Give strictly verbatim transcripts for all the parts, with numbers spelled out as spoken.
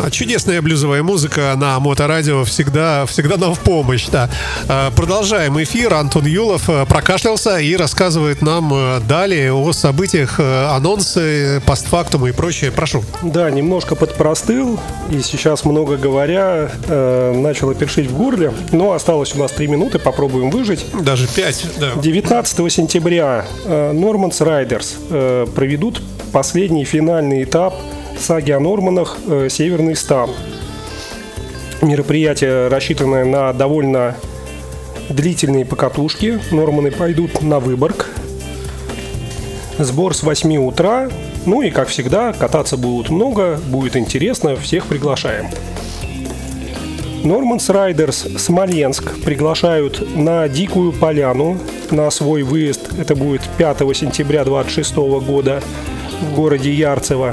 Чудесная блюзовая музыка на Моторадио всегда, всегда нам в помощь, да. Продолжаем эфир. Антон Юлов прокашлялся и рассказывает нам далее о событиях, анонсы, постфактумы и прочее. Прошу. Да, немножко подпростыл и сейчас, много говоря, начало першить в горле. Но осталось у нас три минуты, попробуем выжить. Даже пять, да. девятнадцатого сентября Норманс Райдерс проведут последний финальный этап саги о Норманах «Северный стан». Мероприятие, рассчитанное на довольно длительные покатушки. Норманы пойдут на Выборг. Сбор с восьми утра. Ну и, как всегда, кататься будут много, будет интересно, всех приглашаем. Норманс Райдерс Смоленск приглашают на Дикую Поляну на свой выезд. Это будет пятого сентября двадцать шестого года в городе Ярцево.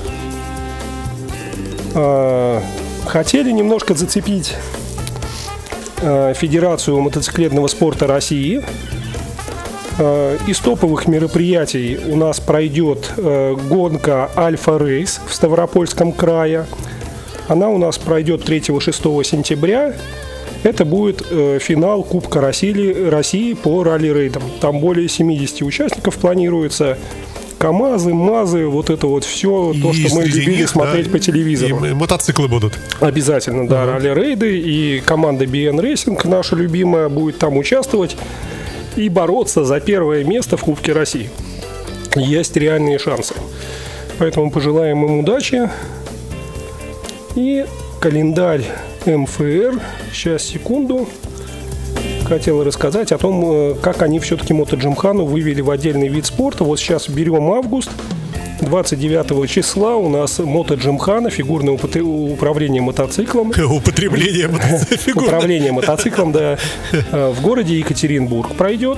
Хотели немножко зацепить Федерацию мотоциклетного спорта России. Из топовых мероприятий у нас пройдет гонка Альфа Рейс в Ставропольском крае. Она у нас пройдет третьего-шестого сентября. Это будет финал Кубка России, России по ралли-рейдам. Там более семидесяти участников планируется. КамАЗы, МАЗы, вот это вот все, и то, что мы любили них, смотреть, да, по телевизору. И мотоциклы будут. Обязательно, да, uh-huh. ралли-рейды. И команда би эн Racing, наша любимая, будет там участвовать и бороться за первое место в Кубке России. Есть реальные шансы. Поэтому пожелаем им удачи. И календарь эм эф эр. Сейчас, секунду. Хотел рассказать о том, как они все-таки мотоджимхану вывели в отдельный вид спорта. Вот сейчас берем август. двадцать девятого числа у нас мотоджимхана, фигурное управление мотоциклом. Употребление мотоциклом. Управление мотоциклом, да. В городе Екатеринбург пройдет.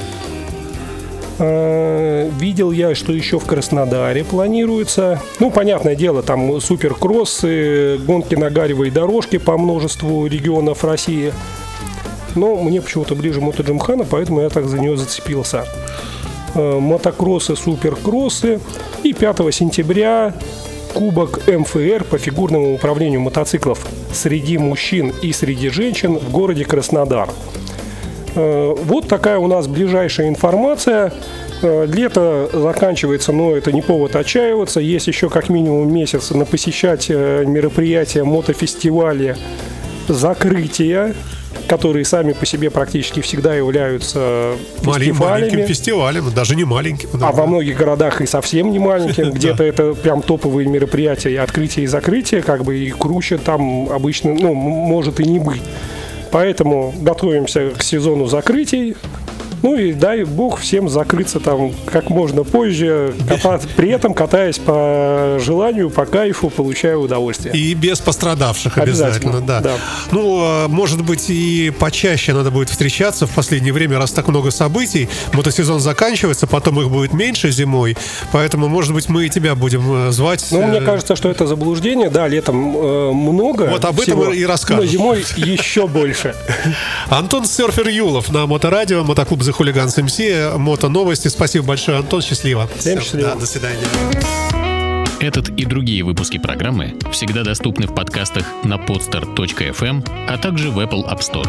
Видел я, что еще в Краснодаре планируется. Ну, понятное дело, там суперкроссы, гонки на гаревой дорожке по множеству регионов России. Но мне почему-то ближе мотоджимхана, поэтому я так за нее зацепился. Мотокроссы, суперкроссы. И пятого сентября Кубок эм эф эр по фигурному управлению мотоциклов среди мужчин и среди женщин в городе Краснодар. Вот такая у нас ближайшая информация. Лето заканчивается, но это не повод отчаиваться. Есть еще как минимум месяц на посещать мероприятия, мотофестивали, закрытия, которые сами по себе практически всегда являются фестивалями. Маленьким фестивалем, даже не маленьким. Да. А во многих городах и совсем не маленьким. Где-то это прям топовые мероприятия, и открытие, и закрытие, как бы и круче там обычно, ну, может и не быть. Поэтому готовимся к сезону закрытий. Ну и дай бог всем закрыться там как можно позже, кататься, при этом катаясь по желанию, по кайфу, получая удовольствие. И без пострадавших обязательно, обязательно да. да. Ну, может быть, и почаще надо будет встречаться в последнее время, раз так много событий. Мотосезон заканчивается, потом их будет меньше зимой, поэтому, может быть, мы и тебя будем звать. Ну, мне кажется, что это заблуждение. Да, летом э, много. Вот об этом всего, и расскажем. Но зимой еще больше. Антон Серфер Юлов на Моторадио, мотоклуб The Хулиганс эм си, Мото Новости. Спасибо большое, Антон, счастливо. Всем счастливо. Да, до свидания. Этот и другие выпуски программы всегда доступны в подкастах на podster точка эф эм, а также в Apple App Store.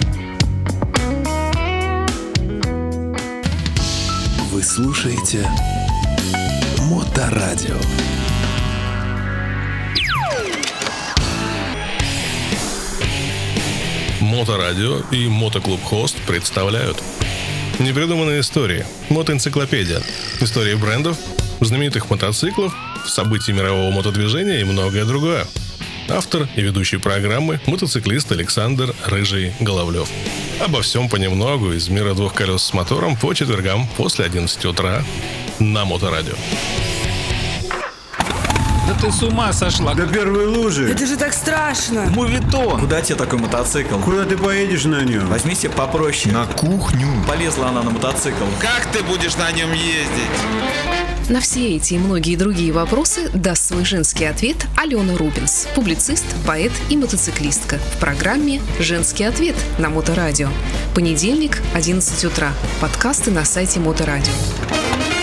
Вы слушаете Моторадио. Моторадио и Мотоклуб Хост представляют непридуманные истории. Мотоэнциклопедия. Истории брендов, знаменитых мотоциклов, событий мирового мотодвижения и многое другое. Автор и ведущий программы – мотоциклист Александр Рыжий Головлев. Обо всем понемногу из мира двух колес с мотором по четвергам после одиннадцати утра на Моторадио. Да ты с ума сошла. До первой лужи. Это же так страшно. Мувитон. Куда тебе такой мотоцикл? Куда ты поедешь на нем? Возьми себе попроще. На кухню. Полезла она на мотоцикл. Как ты будешь на нем ездить? На все эти и многие другие вопросы даст свой женский ответ Алена Рубинс, публицист, поэт и мотоциклистка в программе «Женский ответ» на Моторадио. Понедельник, одиннадцать утра. Подкасты на сайте Моторадио.